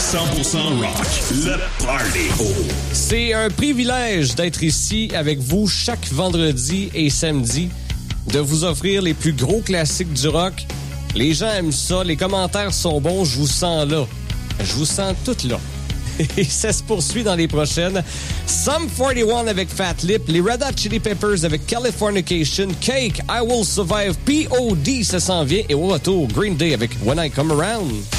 100% rock. Le Party. C'est un privilège d'être ici avec vous chaque vendredi et samedi, de vous offrir les plus gros classiques du rock. Les gens aiment ça, les commentaires sont bons, je vous sens là. Je vous sens toutes là. Et ça se poursuit dans les prochaines. Sum 41 avec Fat Lip, les Red Hot Chili Peppers avec Californication, Cake, I Will Survive, P.O.D. ça s'en vient, et au retour, Green Day avec When I Come Around.